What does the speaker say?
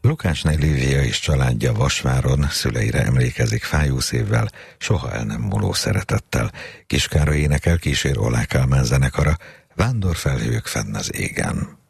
Lukácsné Lívia és családja Vasváron szüleire emlékezik fájószévvel, soha el nem múló szeretettel. Kiskároly énekel, kísér Oláh Kálmán zenekara, Vándorfelhők fenn az égen.